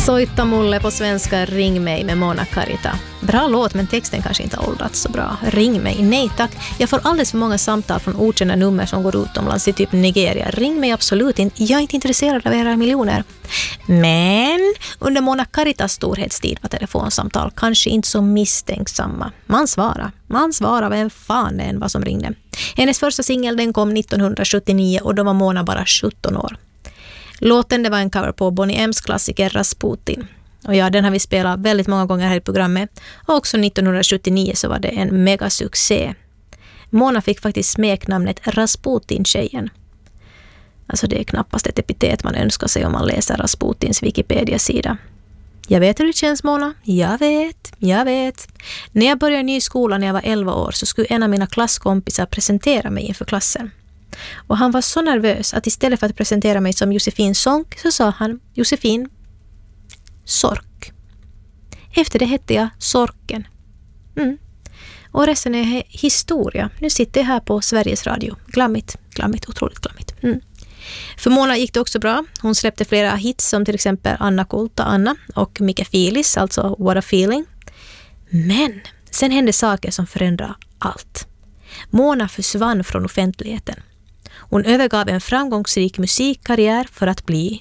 Soitta mulle på svenska, ring mig med Mona Karita. Bra låt, men texten kanske inte har åldrats så bra. Ring mig, nej tack. Jag får alldeles för många samtal från okända nummer som går utomlands i typ Nigeria. Ring mig absolut inte, jag är inte intresserad av era miljoner. Men under Mona Karitas storhetstid var telefonsamtal kanske inte så misstänksamma. Man svarar vem fan än vad som ringde. Hennes första singel den kom 1979 och då var Mona bara 17 år. Låten det var en cover på Bonnie M's klassiker Rasputin. Och ja, den har vi spelat väldigt många gånger här i programmet. Och också 1979 så var det en megasuccé. Mona fick faktiskt smeknamnet Rasputin-tjejen. Alltså det är knappast ett epitet man önskar sig om man läser Rasputins Wikipedia-sida. Jag vet hur det känns, Mona. Jag vet. När jag började ny skola när jag var 11 år så skulle en av mina klasskompisar presentera mig inför klassen. Och han var så nervös att istället för att presentera mig som Josefin Sonck så sa han Josefin Sork. Efter det hette jag Sorken. Och resten är historia. Nu sitter jag här på Sveriges Radio. Glammigt, otroligt glammigt. För Mona gick det också bra. Hon släppte flera hits som till exempel Anna Kulta Anna och Mika Filis, alltså What a Feeling. Men sen hände saker som förändrade allt. Mona försvann från offentligheten. Hon övergav en framgångsrik musikkarriär för att bli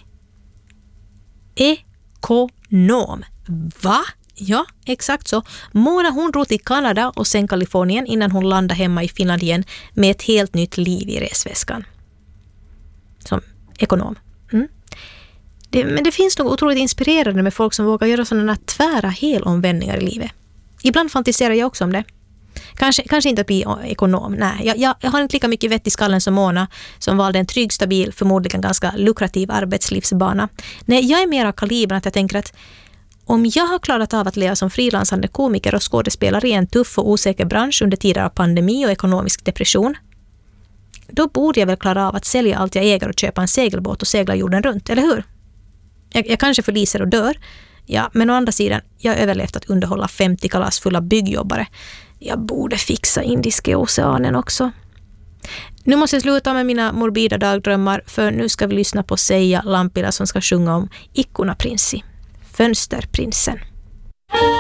ekonom. Va? Ja, exakt så. Mona hon drog till Kanada och sen Kalifornien innan hon landade hemma i Finland igen med ett helt nytt liv i resväskan. Som ekonom. Men det finns något otroligt inspirerande med folk som vågar göra sådana tvära helomvändningar i livet. Ibland fantiserar jag också om det. Kanske inte att bli ekonom. Nej, jag har inte lika mycket vett i skallen som Mona som valde en trygg, stabil, förmodligen ganska lukrativ arbetslivsbana. Nej, jag är mer av kalibern att jag tänker att om jag har klarat av att leva som frilansande komiker och skådespelare i en tuff och osäker bransch under tider av pandemi och ekonomisk depression, då borde jag väl klara av att sälja allt jag äger och köpa en segelbåt och segla jorden runt, eller hur? Jag kanske förliser och dör. Ja, men å andra sidan, jag har överlevt att underhålla 50 kalasfulla byggjobbare. Jag borde fixa Indiska oceanen också. Nu måste jag sluta med mina morbida dagdrömmar, för nu ska vi lyssna på Seija Lampila som ska sjunga om Ikkuna Prinssi, Fönsterprinsen.